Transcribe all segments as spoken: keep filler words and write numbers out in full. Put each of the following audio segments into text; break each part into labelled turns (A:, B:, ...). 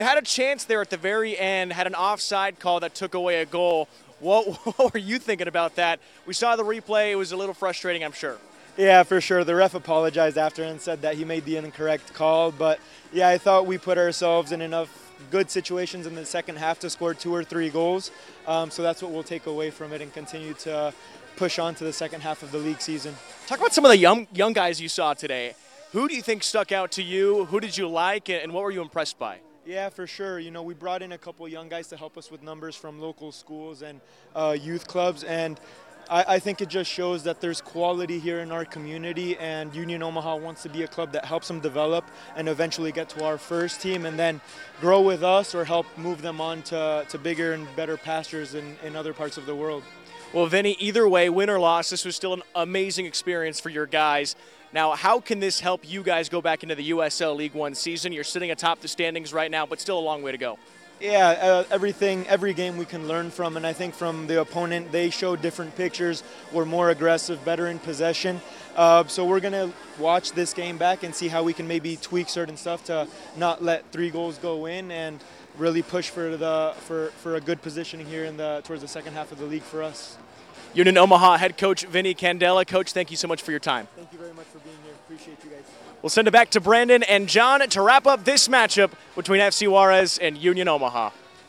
A: had a chance there at the very end, had an offside call that took away a goal. What, what were you thinking about that? We saw the replay. It was a little frustrating, I'm sure.
B: Yeah, for sure. The ref apologized after and said that he made the incorrect call. But, yeah, I thought we put ourselves in enough good situations in the second half to score two or three goals. Um, so that's what we'll take away from it and continue to push on to the second half of the league season.
A: Talk about some of the young young guys you saw today. Who do you think stuck out to you? Who did you like, and what were you impressed by?
B: Yeah, for sure. You know, we brought in a couple young guys to help us with numbers from local schools and uh, youth clubs, and I, I think it just shows that there's quality here in our community, and Union Omaha wants to be a club that helps them develop and eventually get to our first team and then grow with us or help move them on to, to bigger and better pastures in, in other parts of the world.
A: Well, Vinny, either way, win or loss, this was still an amazing experience for your guys. Now, how can this help you guys go back into the U S L League One season? You're sitting atop the standings right now, but still a long way to go.
B: Yeah, uh, everything, every game we can learn from, and I think from the opponent, they show different pictures. We're more aggressive, better in possession. Uh, so we're going to watch this game back and see how we can maybe tweak certain stuff to not let three goals go in and really push for the for, for a good positioning here in the towards the second half of the league for us.
A: Union Omaha head coach Vinny Candela. Coach, thank you so much for your time.
B: Thank you very much for being here. Appreciate you guys.
A: We'll send it back to Brandon and John to wrap up this matchup between F C Juarez and Union Omaha.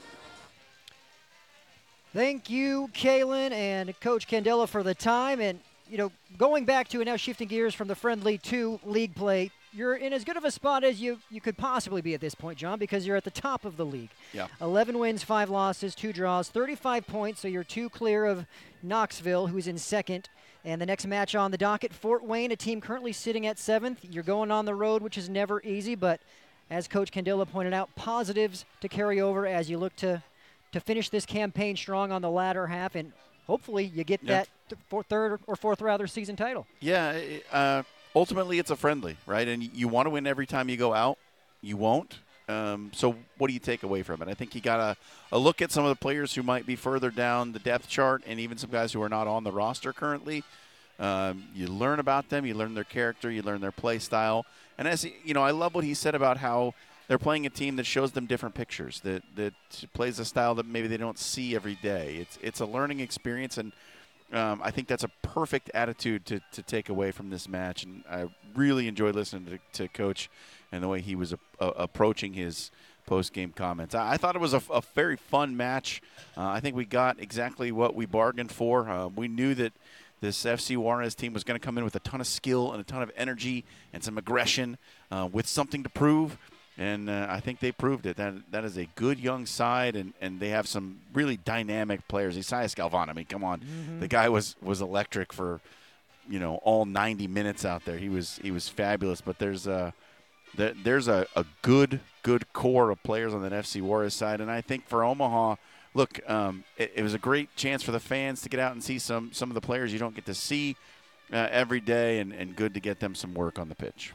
C: Thank you, Kalen and Coach Candela, for the time. And, you know, going back to and now shifting gears from the friendly to league play, you're in as good of a spot as you, you could possibly be at this point, John, because you're at the top of the league.
D: Yeah.
C: eleven wins, five losses, two draws, thirty-five points, so you're two clear of Knoxville, who's in second. And the next match on the docket, Fort Wayne, a team currently sitting at seventh. You're going on the road, which is never easy, but as Coach Candela pointed out, positives to carry over as you look to, to finish this campaign strong on the latter half, and hopefully you get
D: Yeah.
C: that th- fourth, third or fourth rather season title.
D: Yeah, uh, ultimately it's a friendly, right? And you want to win every time you go out. You won't. Um, so what do you take away from it? I think you got a, a look at some of the players who might be further down the depth chart and even some guys who are not on the roster currently. Um, you learn about them. You learn their character. You learn their play style. And as you know, I love what he said about how they're playing a team that shows them different pictures, that that plays a style that maybe they don't see every day. It's it's a learning experience, and um, I think that's a perfect attitude to, to take away from this match. And I really enjoyed listening to, to Coach and the way he was a, a, approaching his post-game comments. I, I thought it was a, a very fun match. Uh, I think we got exactly what we bargained for. Uh, we knew that this F C Juarez team was going to come in with a ton of skill and a ton of energy and some aggression uh, with something to prove. And uh, I think they proved it. That that is a good young side, and, and they have some really dynamic players. Isaias Galvan, I mean, come on,
C: Mm-hmm.
D: the guy was, was electric for, you know, all ninety minutes out there. He was he was fabulous. But there's a there, there's a, a good good core of players on that F C Juarez side, and I think for Omaha, look, um, it, it was a great chance for the fans to get out and see some some of the players you don't get to see uh, every day, and, and good to get them some work on the pitch.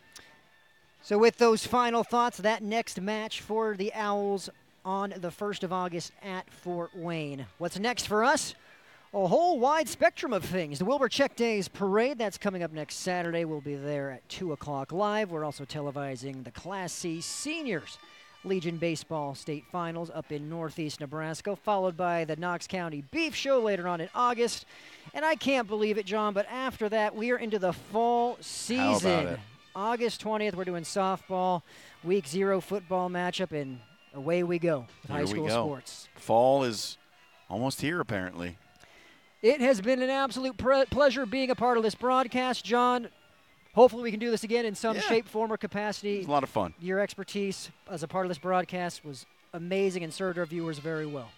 C: So with those final thoughts, that next match for the Owls on the first of August at Fort Wayne. What's next for us? A whole wide spectrum of things. The Wilbur Check Days Parade, that's coming up next Saturday. We'll be there at two o'clock live. We're also televising the Class C Seniors Legion Baseball State Finals up in northeast Nebraska, followed by the Knox County Beef Show later on in August. And I can't believe it, John, but after that, we are into the fall season.
D: How about it?
C: August twentieth, we're doing softball, week zero football matchup, and away we go with
D: Here
C: high
D: we
C: school
D: go.
C: sports.
D: Fall is almost here, apparently.
C: It has been an absolute pre- pleasure being a part of this broadcast, John. Hopefully we can do this again in some
D: Yeah.
C: shape, form, or capacity.
D: It's a lot of fun.
C: Your expertise as a part of this broadcast was amazing and served our viewers very well.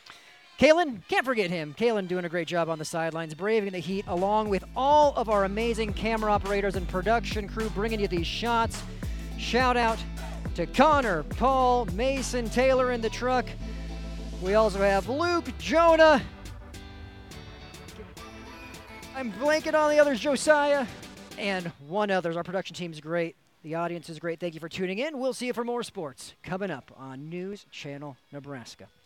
C: Kalen, can't forget him. Kalen doing a great job on the sidelines, braving the heat, along with all of our amazing camera operators and production crew bringing you these shots. Shout out to Connor, Paul, Mason, Taylor in the truck. We also have Luke, Jonah. I'm blanking on the others, Josiah, and one others. Our production team's great. The audience is great. Thank you for tuning in. We'll see you for more sports coming up on News Channel Nebraska.